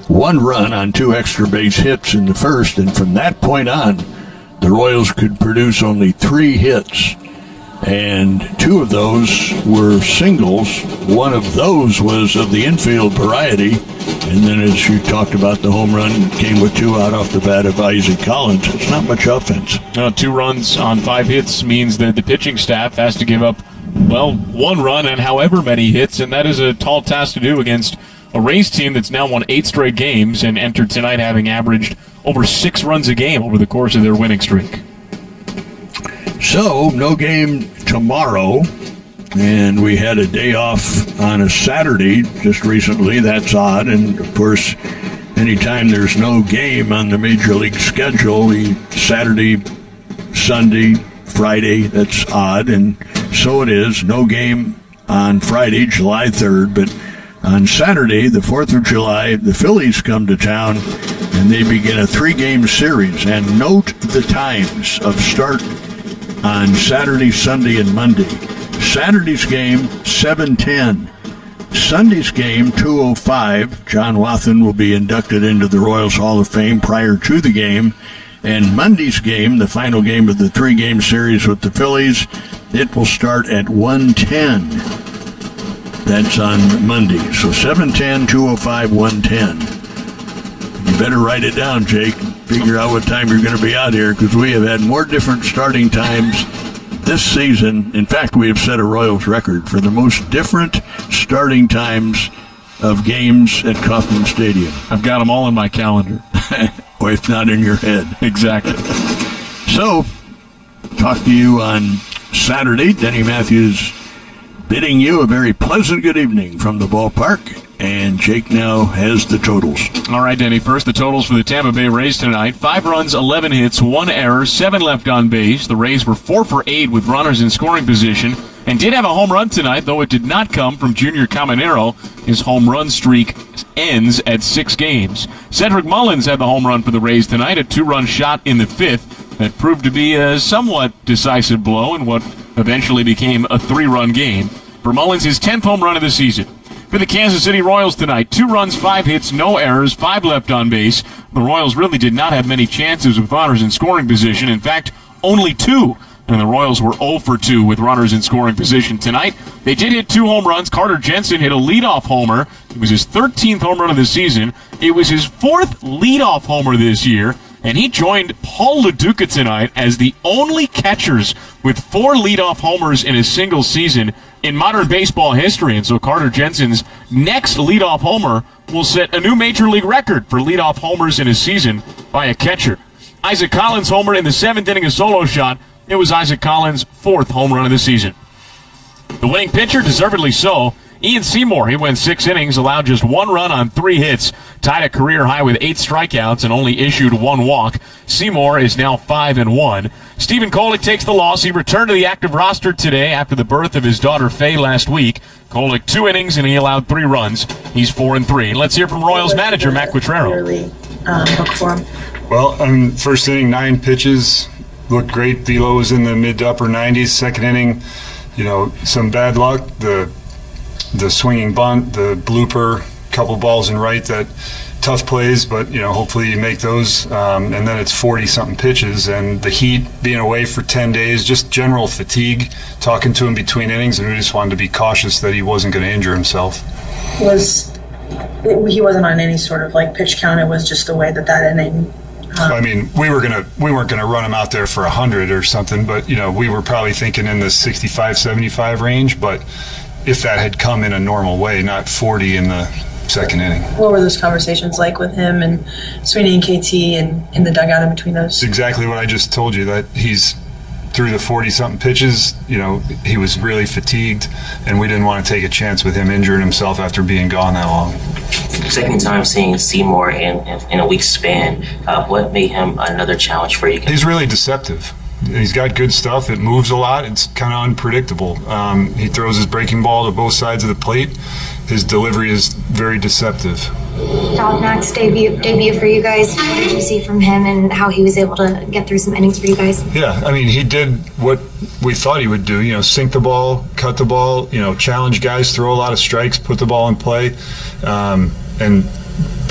1 run on 2 extra base hits in the first, and from that point on, the Royals could produce only 3 hits, and 2 of those were singles. One of those was of the infield variety, and then as you talked about, the home run came with 2 out off the bat of Isaac Collins. It's not much offense. 2 runs on 5 hits means that the pitching staff has to give up, 1 run and however many hits, and that is a tall task to do against a Rays team that's now won 8 straight games and entered tonight having averaged over 6 runs a game over the course of their winning streak. So, no game tomorrow, and we had a day off on a Saturday just recently. That's odd, and of course, anytime there's no game on the Major League schedule, Saturday, Sunday, Friday, that's odd, and so it is. No game on Friday, July 3rd, but on Saturday, the 4th of July, the Phillies come to town, and they begin a 3-game series. And note the times of start on Saturday, Sunday, and Monday. Saturday's game, 7:10. Sunday's game, 2:05. John Wathan will be inducted into the Royals Hall of Fame prior to the game. And Monday's game, the final game of the 3-game series with the Phillies, it will start at 1:10. That's on Monday. So 7:10, 2:05, 1:10. You better write it down, Jake. Figure out what time you're going to be out here, because we have had more different starting times this season. In fact, we have set a Royals record for the most different starting times of games at Kauffman Stadium. I've got them all in my calendar. Or if not in your head. Exactly. So, talk to you on Saturday. Denny Matthews bidding you a very pleasant good evening from the ballpark. And Jake now has the totals. All right, Denny. First, the totals for the Tampa Bay Rays tonight. 5 runs, 11 hits, 1 error, 7 left on base. The Rays were 4 for 8 with runners in scoring position and did have a home run tonight, though it did not come from Junior Caminero. His home run streak ends at 6 games. Cedric Mullins had the home run for the Rays tonight, a 2-run shot in the 5th that proved to be a somewhat decisive blow in what eventually became a 3-run game. For Mullins, his 10th home run of the season. For the Kansas City Royals tonight, 2 runs, 5 hits, no errors, 5 left on base. The Royals really did not have many chances with runners in scoring position. In fact, only 2. And the Royals were 0 for 2 with runners in scoring position tonight. They did hit 2 home runs. Carter Jensen hit a leadoff homer. It was his 13th home run of the season. It was his 4th leadoff homer this year. And he joined Paul LaDuca tonight as the only catchers with 4 leadoff homers in a single season in modern baseball history. And so Carter Jensen's next leadoff homer will set a new Major League record for leadoff homers in a season by a catcher. Isaac Collins' homer in the 7th inning, a solo shot. It was Isaac Collins' 4th home run of the season. The winning pitcher, deservedly so, Ian Seymour. He went 6 innings, allowed just 1 run on 3 hits, tied a career high with 8 strikeouts and only issued 1 walk. Seymour is now 5-1. Stephen Kolek takes the loss. He returned to the active roster today after the birth of his daughter Faye last week. Kolek 2 innings and he allowed 3 runs. He's 4-3. Let's hear from Royals manager Matt Quatrero. Look for him. Well, first inning, 9 pitches. Looked great. Velo was in the mid to upper 90s. Second inning, some bad luck. The swinging bunt, the blooper, couple balls in right, that tough plays, but hopefully you make those. And then it's 40-something pitches, and the heat, being away for 10 days, just general fatigue. Talking to him between innings, and we just wanted to be cautious that he wasn't going to injure himself. He wasn't on any sort of pitch count. It was just the way that inning. We weren't gonna run him out there for 100 or something, but we were probably thinking in the 65, 75 range. But if that had come in a normal way, not 40 in the second inning. What were those conversations like with him and Sweeney and KT and in the dugout in between those? It's exactly what I just told you, that he's through the 40-something pitches. He was really fatigued, and we didn't want to take a chance with him injuring himself after being gone that long. Second time seeing Seymour in a week's span. What made him another challenge for you guys? He's really deceptive. He's got good stuff. It moves a lot. It's kind of unpredictable. He throws his breaking ball to both sides of the plate. His delivery is very deceptive. Dog Max debut for you guys. What did you see from him and how he was able to get through some innings for you guys? Yeah, he did what we thought he would do. Sink the ball, cut the ball, challenge guys, throw a lot of strikes, put the ball in play, and